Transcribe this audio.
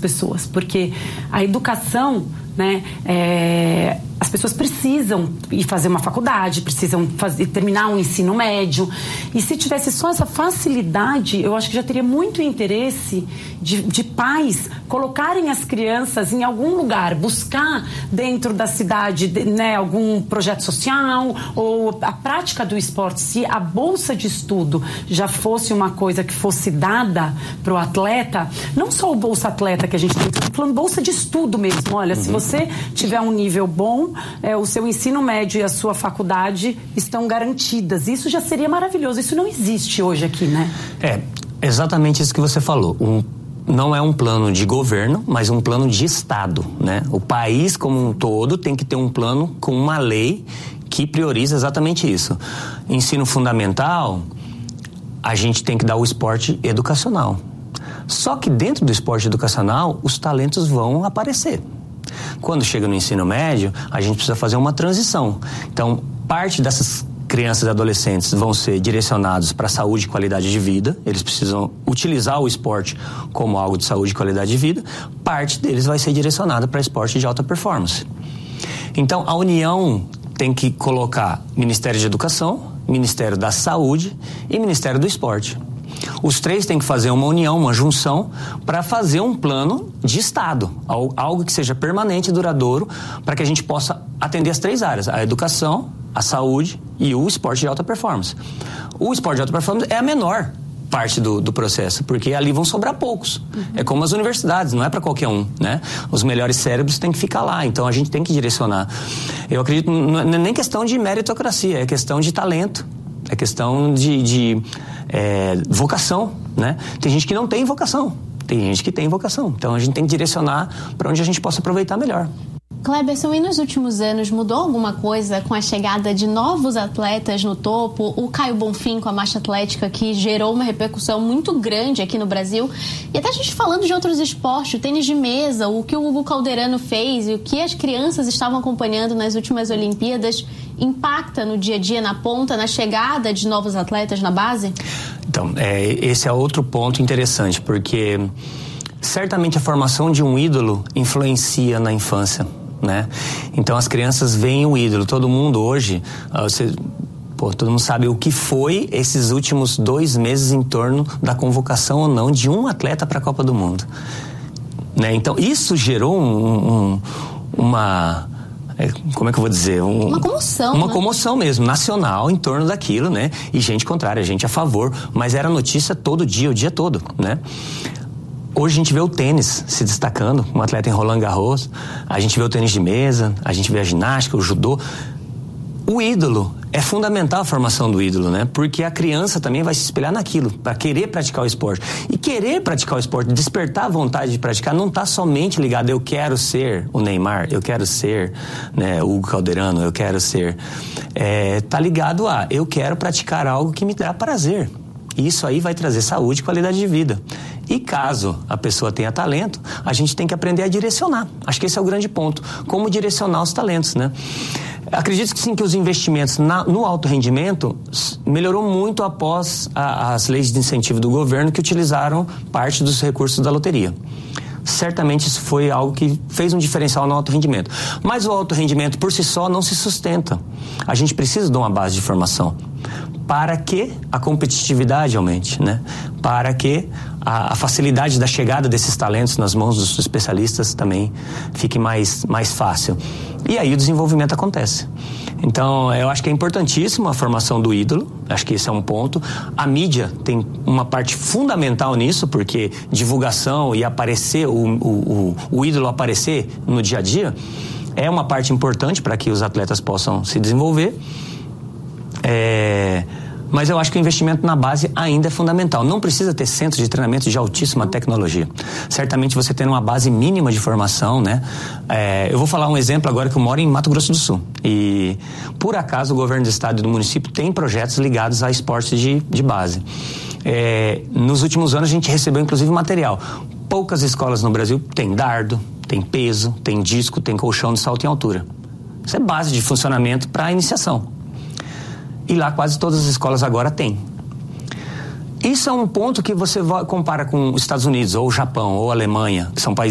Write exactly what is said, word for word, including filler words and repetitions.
pessoas, porque a educação, né, é, as pessoas precisam ir fazer uma faculdade, precisam fazer, terminar um ensino médio, e se tivesse só essa facilidade, eu acho que já teria muito interesse de, de pais colocarem as crianças em algum lugar, buscar dentro da cidade, né, algum projeto social ou a prática do esporte. Se a bolsa de estudo já fosse uma coisa que fosse dada para o atleta, não só o bolsa atleta que a gente tem, estou falando bolsa de estudo mesmo. Olha, uhum. se você tiver um nível bom, é, o seu ensino médio e a sua faculdade estão garantidas. Isso já seria maravilhoso. Isso não existe hoje aqui, né? É, exatamente isso que você falou. Um, não é um plano de governo, mas um plano de Estado, né? O país como um todo tem que ter um plano com uma lei que prioriza exatamente isso. Ensino fundamental, a gente tem que dar o esporte educacional. Só que dentro do esporte educacional, os talentos vão aparecer. Quando chega no ensino médio, a gente precisa fazer uma transição. Então, parte dessas crianças e adolescentes vão ser direcionados para saúde e qualidade de vida. Eles precisam utilizar o esporte como algo de saúde e qualidade de vida. Parte deles vai ser direcionada para esporte de alta performance. Então, a União tem que colocar Ministério de Educação, Ministério da Saúde e Ministério do Esporte. Os três têm que fazer uma união, uma junção, para fazer um plano de Estado, algo que seja permanente e duradouro, para que a gente possa atender as três áreas: a educação, a saúde e o esporte de alta performance. O esporte de alta performance é a menor parte do, do processo, porque ali vão sobrar poucos. Uhum. É como as universidades, não é para qualquer um, né? Os melhores cérebros têm que ficar lá, então a gente tem que direcionar. Eu acredito, não é nem questão de meritocracia, é questão de talento, é questão de, de é, vocação, né? Tem gente que não tem vocação, tem gente que tem vocação, então a gente tem que direcionar para onde a gente possa aproveitar melhor. Cleberson, e nos últimos anos mudou alguma coisa com a chegada de novos atletas no topo? O Caio Bonfim com a marcha atlética, que gerou uma repercussão muito grande aqui no Brasil. E até a gente falando de outros esportes, o tênis de mesa, o que o Hugo Calderano fez e o que as crianças estavam acompanhando nas últimas Olimpíadas, impacta no dia a dia, na ponta, na chegada de novos atletas na base? Então, é, esse é outro ponto interessante, porque certamente a formação de um ídolo influencia na infância, né? Então as crianças veem o ídolo. Todo mundo hoje, você, pô, todo mundo sabe o que foi esses últimos dois meses em torno da convocação ou não de um atleta para a Copa do Mundo, né? Então isso gerou um, um, uma como é que eu vou dizer? Um, uma comoção. Uma né? comoção mesmo, nacional, em torno daquilo, né? E gente contrária, gente a favor, mas era notícia todo dia, o dia todo, né? Hoje a gente vê o tênis se destacando, um atleta em Roland Garros, a gente vê o tênis de mesa, a gente vê a ginástica, o judô. O ídolo, é fundamental a formação do ídolo, né? Porque a criança também vai se espelhar naquilo, para querer praticar o esporte. E querer praticar o esporte, despertar a vontade de praticar, não está somente ligado, eu quero ser o Neymar, eu quero ser, né, o Hugo Calderano, eu quero ser. É, tá ligado a, eu quero praticar algo que me dá prazer. Isso aí vai trazer saúde e qualidade de vida. E caso a pessoa tenha talento, a gente tem que aprender a direcionar. Acho que esse é o grande ponto. Como direcionar os talentos, né? Acredito que sim, que os investimentos na, no alto rendimento melhorou muito após a, as leis de incentivo do governo, que utilizaram parte dos recursos da loteria. Certamente isso foi algo que fez um diferencial no alto rendimento. Mas o alto rendimento por si só não se sustenta. A gente precisa de uma base de formação para que a competitividade aumente, né? Para que a, a facilidade da chegada desses talentos nas mãos dos especialistas também fique mais, mais fácil. E aí o desenvolvimento acontece. Então, eu acho que é importantíssimo a formação do ídolo, acho que esse é um ponto. A mídia tem uma parte fundamental nisso, porque divulgação e aparecer, o, o, o, o ídolo aparecer no dia a dia, é uma parte importante para que os atletas possam se desenvolver. É... Mas eu acho que o investimento na base ainda é fundamental. Não precisa ter centros de treinamento de altíssima tecnologia. Certamente você tendo uma base mínima de formação, né? É, eu vou falar um exemplo agora, que eu moro em Mato Grosso do Sul. E, por acaso, o governo do estado e do município tem projetos ligados a esportes de, de base. É, nos últimos anos a gente recebeu, inclusive, material. Poucas escolas no Brasil têm dardo, tem peso, tem disco, tem colchão de salto em altura. Isso é base de funcionamento para a iniciação. E lá quase todas as escolas agora têm. Isso é um ponto que você compara com os Estados Unidos, ou o Japão, ou a Alemanha, que são países